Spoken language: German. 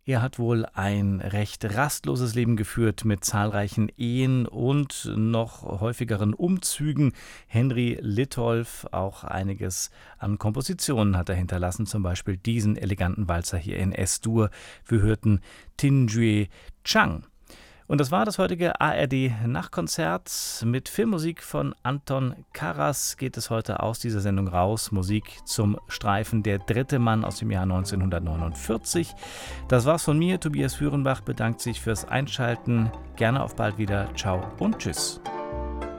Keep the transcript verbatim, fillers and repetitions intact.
Er hat wohl ein recht rastloses Leben geführt mit zahlreichen Ehen und noch häufigeren Umzügen. Henry Litolff, auch einiges an Kompositionen hat er hinterlassen, zum Beispiel diesen eleganten Walzer hier in Es-Dur. Wir hörten Tin-Jue Chang. Und das war das heutige A R D-Nachtkonzert. Mit Filmmusik von Anton Karas geht es heute aus dieser Sendung raus. Musik zum Streifen Der dritte Mann aus dem Jahr neunzehnhundertneunundvierzig. Das war's von mir. Tobias Führenbach bedankt sich fürs Einschalten. Gerne auf bald wieder. Ciao und tschüss.